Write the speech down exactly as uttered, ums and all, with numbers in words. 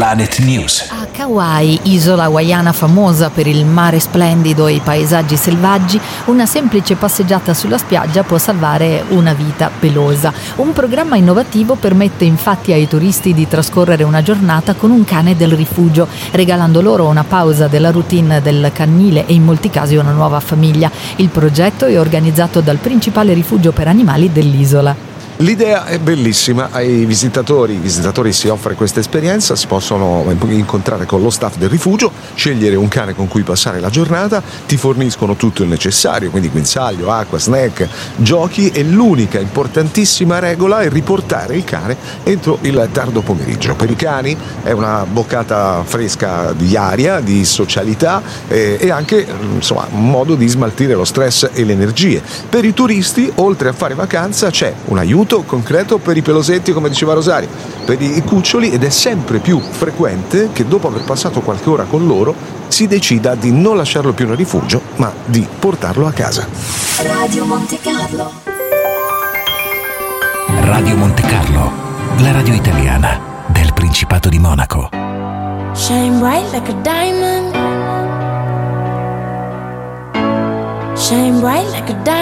Planet News. A Kauai, isola hawaiana famosa per il mare splendido e i paesaggi selvaggi, una semplice passeggiata sulla spiaggia può salvare una vita pelosa. Un programma innovativo permette infatti ai turisti di trascorrere una giornata con un cane del rifugio, regalando loro una pausa della routine del canile e in molti casi una nuova famiglia. Il progetto è organizzato dal principale rifugio per animali dell'isola. L'idea è bellissima, ai visitatori, i visitatori si offre questa esperienza, si possono incontrare con lo staff del rifugio, scegliere un cane con cui passare la giornata, ti forniscono tutto il necessario, quindi guinzaglio, acqua, snack, giochi, e l'unica importantissima regola è riportare il cane entro il tardo pomeriggio. Per i cani è una boccata fresca di aria, di socialità e, e anche insomma un modo di smaltire lo stress e le energie. Per i turisti, oltre a fare vacanza, c'è un aiuto concreto per i pelosetti, come diceva Rosario, per i cuccioli, ed è sempre più frequente che dopo aver passato qualche ora con loro si decida di non lasciarlo più nel rifugio ma di portarlo a casa. Radio Monte Carlo. Radio Monte Carlo, la radio italiana del Principato di Monaco. Shine bright like a diamond. Shine bright like a diamond.